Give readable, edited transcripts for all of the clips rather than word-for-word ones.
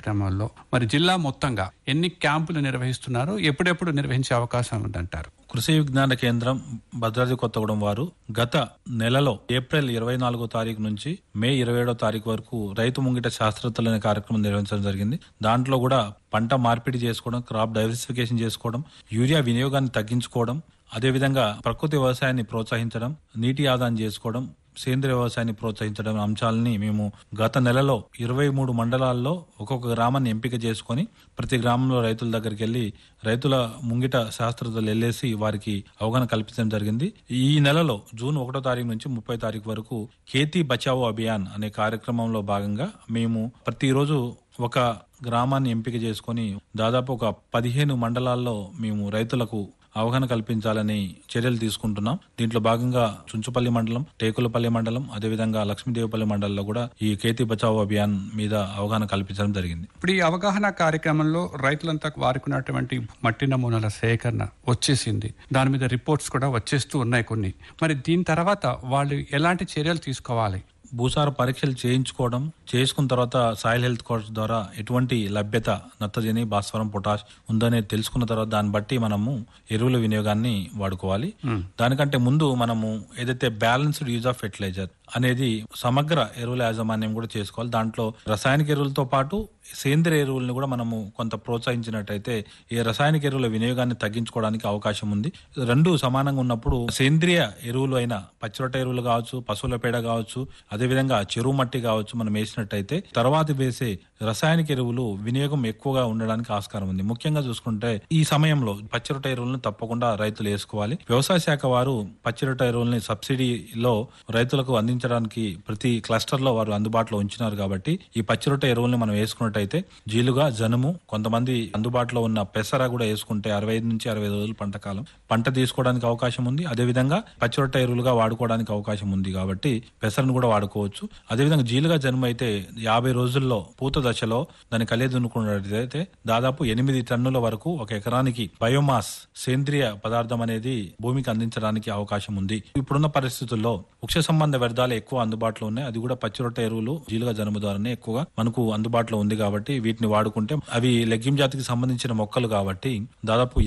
కార్యక్రమంలో మరి జిల్లా మొత్తంగా ఎన్ని క్యాంపులు నిర్వహిస్తున్నారు, ఎప్పుడెప్పుడు నిర్వహించే అవకాశం ఉందంటారు? కృషి విజ్ఞాన కేంద్రం భద్రాద్రి కొత్తగూడెం వారు గత నెలలో ఏప్రిల్ 24వ తారీఖు నుంచి మే 27వ తారీఖు వరకు రైతు ముంగిట శాస్త్రవేత్తలు అనే కార్యక్రమం నిర్వహించడం జరిగింది. దాంట్లో కూడా పంట మార్పిడి చేసుకోవడం, క్రాప్ డైవర్సిఫికేషన్ చేసుకోవడం, యూరియా వినియోగాన్ని తగ్గించుకోవడం, అదేవిధంగా ప్రకృతి వ్యవసాయాన్ని ప్రోత్సహించడం, నీటి ఆదాయం చేసుకోవడం, సేంద్రియ వ్యవసాయాన్ని ప్రోత్సహించడం అంశాలని మేము గత నెలలో 23 మండలాల్లో ఒక్కొక్క గ్రామాన్ని ఎంపిక చేసుకొని ప్రతి గ్రామంలో రైతుల దగ్గరికి వెళ్లి రైతుల ముంగిట శాస్త్రవేత్తలు వెళ్ళేసి వారికి అవగాహన కల్పించడం జరిగింది. ఈ నెలలో జూన్ 1వ తారీఖు నుంచి 30వ తారీఖు వరకు ఖేతీ బచావో అభియాన్ అనే కార్యక్రమంలో భాగంగా మేము ప్రతిరోజు ఒక గ్రామాన్ని ఎంపిక చేసుకొని దాదాపు ఒక 15 మండలాల్లో మేము రైతులకు అవగాహన కల్పించాలని చర్యలు తీసుకుంటున్నాం. దీంట్లో భాగంగా చుంచుపల్లి మండలం, టేకులపల్లి మండలం, అదేవిధంగా లక్ష్మీదేవిపల్లి మండలంలో కూడా ఈ ఖేతీ బచావో అభియాన్ మీద అవగాహన కల్పించడం జరిగింది. ఇప్పుడు ఈ అవగాహన కార్యక్రమంలో రైతులంతా వారుకున్నటువంటి మట్టి నమూనాల సేకరణ వచ్చేసింది, దాని మీద రిపోర్ట్స్ కూడా వచ్చేస్తూ ఉన్నాయి కొన్ని. మరి దీని తర్వాత వాళ్ళు ఎలాంటి చర్యలు తీసుకోవాలి? భూసార పరీక్షలు చేయించుకోవడం, చేసుకున్న తర్వాత సాయిల్ హెల్త్ కోర్స్ ద్వారా ఎటువంటి లభ్యత నత్రజని, భాస్వరం, పొటాష్ ఉందనేది తెలుసుకున్న తర్వాత దాన్ని బట్టి మనము ఎరువుల వినియోగాన్ని వాడుకోవాలి. దానికంటే ముందు మనము ఏదైతే బ్యాలెన్స్డ్ యూజ్ ఆఫ్ ఫెర్టిలైజర్ అనేది సమగ్ర ఎరువుల యాజమాన్యం కూడా చేసుకోవాలి. దాంట్లో రసాయనిక ఎరువులతో పాటు సేంద్రియ ఎరువులను కూడా మనము కొంత ప్రోత్సహించినట్టయితే ఈ రసాయనిక ఎరువుల వినియోగాన్ని తగ్గించుకోవడానికి అవకాశం ఉంది. రెండు సమానంగా ఉన్నప్పుడు సేంద్రియ ఎరువులు అయిన పచ్చిరొట్ట ఎరువులు కావచ్చు, పశువుల పేడ కావచ్చు, అదేవిధంగా చెరువు మట్టి కావచ్చు మనం వేసినట్టయితే తర్వాత వేసే రసాయనిక ఎరువులు వినియోగం ఎక్కువగా ఉండడానికి ఆస్కారం ఉంది. ముఖ్యంగా చూసుకుంటే ఈ సమయంలో పచ్చిరొట్ట ఎరువులను తప్పకుండా రైతులు వేసుకోవాలి. వ్యవసాయ శాఖ వారు పచ్చిరొట్ట ఎరువుల్ని సబ్సిడీలో రైతులకు అందించడానికి ప్రతి క్లస్టర్ లో వారు అందుబాటులో ఉంచినారు. కాబట్టి ఈ పచ్చిరొట్ట ఎరువుల్ని మనం వేసుకున్నట్టయితే జీలుగా, జనుము, కొంతమంది అందుబాటులో ఉన్న పెసర కూడా వేసుకుంటే 65 నుంచి 60 రోజులు పంటకాలం పంట తీసుకోవడానికి అవకాశం ఉంది. అదేవిధంగా పచ్చిరొట్ట ఎరువులుగా వాడుకోవడానికి అవకాశం ఉంది కాబట్టి పెసరను కూడా వాడుకోవచ్చు. అదేవిధంగా జీలుగా, జనుము అయితే 50 రోజుల్లో పూత దశలో దాన్ని కలియదున్నుకున్నట్లయితే దాదాపు 8 టన్నుల వరకు ఒక ఎకరానికి బయోమాస్ సేంద్రియ పదార్థం అనేది భూమికి అందించడానికి అవకాశం ఉంది. ఇప్పుడున్న పరిస్థితుల్లో వృక్ష సంబంధ వ్యర్థాలు ఎక్కువ అందుబాటులో ఉన్నాయి. అది కూడా పచ్చిరొట్ట ఎరువులు, జీలుగా, జనుము ద్వారానే ఎక్కువగా మనకు అందుబాటులో ఉంది. కాబట్టి వీటిని వాడుకుంటే అవి లెగ్యూమ్ జాతికి సంబంధించిన మొక్కలు కాబట్టి దాదాపు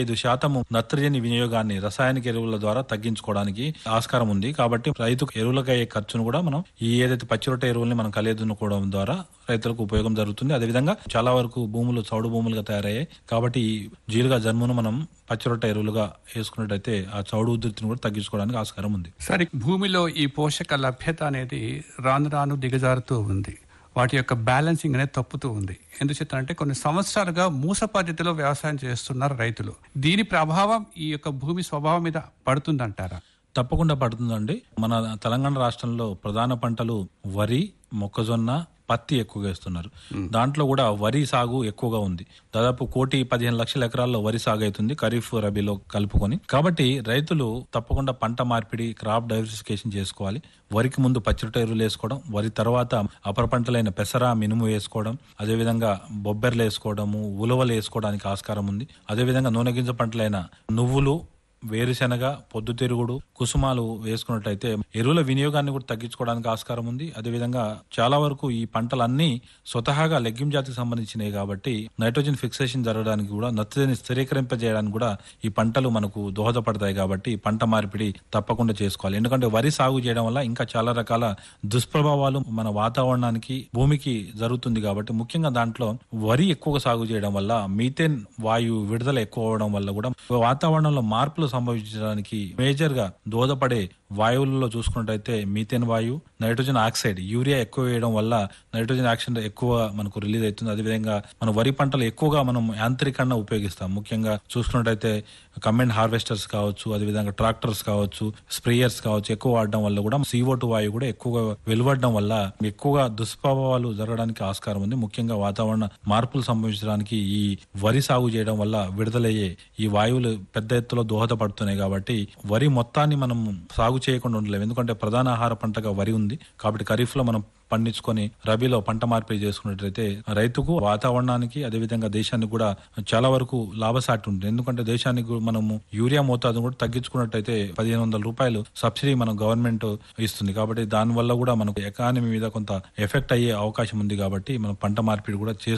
25% నత్రజని వినియోగాన్ని రసాయనిక ఎరువుల ద్వారా తగ్గించుకోవడానికి ఆస్కారం ఉంది. కాబట్టి రైతుకు ఎరువులకు అయ్యే ఖర్చును కూడా మనం ఈ ఏదైతే పచ్చిరొట్ట ఎరువుల్ని మనం కలియదున్నుకోవడం ద్వారా రైతులకు ఉపయోగం జరుగుతుంది. అదేవిధంగా చాలా వరకు భూములు చౌడు భూములుగా తయారయ్యాయి. కాబట్టి ఈ జీలుగా, జన్మును మనం పచ్చిరొట్ట ఎరువులుగా వేసుకున్నట్టయితే ఆ చౌడు ఉధృతిని కూడా తగ్గించుకోవడానికి ఆస్కారం ఉంది. సరే, భూమిలో ఈ పోషక లభ్యత అనేది రాను రాను దిగజారుతూ ఉంది. వాటి యొక్క బ్యాలెన్సింగ్ అనేది తప్పుతూ ఉంది. ఎందుచేతంటే కొన్ని సంవత్సరాలుగా మూస పద్ధతిలో వ్యవసాయం చేస్తున్నారు రైతులు. దీని ప్రభావం ఈ యొక్క భూమి స్వభావం మీద పడుతుందంటారా? తప్పకుండా పడుతుందండి. మన తెలంగాణ రాష్ట్రంలో ప్రధాన పంటలు వరి, మొక్కజొన్న, పత్తి ఎక్కువగా వేస్తున్నారు. దాంట్లో కూడా వరి సాగు ఎక్కువగా ఉంది. దాదాపు 1,15,00,000 ఎకరాల్లో వరి సాగు అవుతుంది ఖరీఫ్, రబీలో కలుపుకొని. కాబట్టి రైతులు తప్పకుండా పంట మార్పిడి, క్రాప్ డైవర్సిఫికేషన్ చేసుకోవాలి. వరికి ముందు పచ్చిరొట్ట ఎరువులు వేసుకోవడం, వరి తర్వాత అపర పంటలైన పెసర, మినుము వేసుకోవడం, అదేవిధంగా బొబ్బెర్లు వేసుకోవడము, ఉలవలు వేసుకోవడానికి ఆస్కారం ఉంది. అదేవిధంగా నూనె గింజ పంటలైన నువ్వులు, వేరుశెనగ, పొద్దుతిరుగుడు, కుసుమాలు వేసుకున్నట్టయితే ఎరువుల వినియోగాన్ని కూడా తగ్గించుకోవడానికి ఆస్కారం ఉంది. అదేవిధంగా చాలా వరకు ఈ పంటలన్నీ స్వతహాగా లెగ్యూమ్ జాతికి సంబంధించినవి కాబట్టి నైట్రోజన్ ఫిక్సేషన్ జరగడానికి కూడా, నత్రజని స్థిరీకరింపజేయడానికి కూడా ఈ పంటలు మనకు దోహదపడతాయి. కాబట్టి పంట మార్పిడి తప్పకుండా చేసుకోవాలి. ఎందుకంటే వరి సాగు చేయడం వల్ల ఇంకా చాలా రకాల దుష్ప్రభావాలు మన వాతావరణానికి, భూమికి జరుగుతుంది. కాబట్టి ముఖ్యంగా దాంట్లో వరి ఎక్కువగా సాగు చేయడం వల్ల మీథేన్ వాయువు విడుదల ఎక్కువ అవడం వల్ల కూడా వాతావరణంలో మార్పులు సంభవించడానికి మేజర్ గా దోహదపడే వాయువులలో చూసుకున్నట్టయితే మీథేన్ వాయువు, నైట్రోజన్ ఆక్సైడ్, యూరియా ఎక్కువ వేయడం వల్ల నైట్రోజన్ ఆక్సైడ్ ఎక్కువ మనకు రిలీజ్ అవుతుంది. అదేవిధంగా మన వరి పంటలు ఎక్కువగా మనం యాంత్రికంగా ఉపయోగిస్తాం. ముఖ్యంగా చూసుకున్నట్టయితే కంబైన్డ్ హార్వెస్టర్స్ కావచ్చు, అదేవిధంగా ట్రాక్టర్స్ కావచ్చు, స్ప్రేయర్స్ కావచ్చు ఎక్కువ వాడడం వల్ల కూడా CO2 వాయువు కూడా ఎక్కువగా వెలువడడం వల్ల ఎక్కువగా దుష్ప్రభావాలు జరగడానికి ఆస్కారం ఉంది. ముఖ్యంగా వాతావరణ మార్పులు సంభవించడానికి ఈ వరి సాగు చేయడం వల్ల విడుదలయ్యే ఈ వాయువులు పెద్ద ఎత్తులో దోహదపడుతున్నాయి. కాబట్టి వరి మొత్తాన్ని మనం సాగు చేయకుండా ఉండలేము. ఎందుకంటే ప్రధాన ఆహార పంటగా వరి ఉంది. కాబట్టి ఖరీఫ్ లో మనం పండించుకొని రబీలో పంట మార్పిడి చేసుకున్నట్లయితే రైతుకు, వాతావరణానికి, అదేవిధంగా దేశానికి కూడా చాలా వరకు లాభసాటి ఉంటుంది. ఎందుకంటే దేశానికి మనము యూరియా మోతాదును కూడా తగ్గించుకున్నట్టయితే 1,500 రూపాయలు సబ్సిడీ మన గవర్నమెంట్ ఇస్తుంది. కాబట్టి దాని వల్ల కూడా మనకు ఎకానమీ మీద కొంత ఎఫెక్ట్ అయ్యే అవకాశం ఉంది. కాబట్టి మనం పంట మార్పిడి కూడా